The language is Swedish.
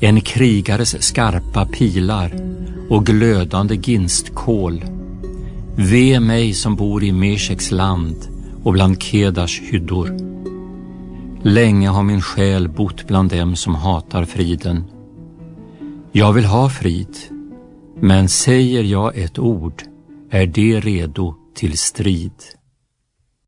en krigares skarpa pilar och glödande ginstkål. Ve mig som bor i Mesheks land och bland Kedars hyddor. Länge har min själ bott bland dem som hatar friden. Jag vill ha frid, men säger jag ett ord är det redo till strid.